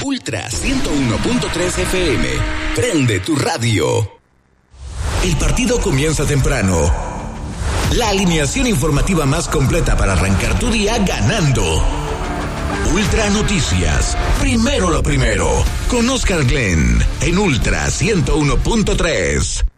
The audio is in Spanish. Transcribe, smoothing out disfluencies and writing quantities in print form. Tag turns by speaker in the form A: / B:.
A: Ultra 101.3 FM. Prende tu radio. El partido comienza temprano. La alineación informativa más completa para arrancar tu día ganando. Ultra Noticias. Primero lo primero. Con Oscar Glenn en Ultra 101.3.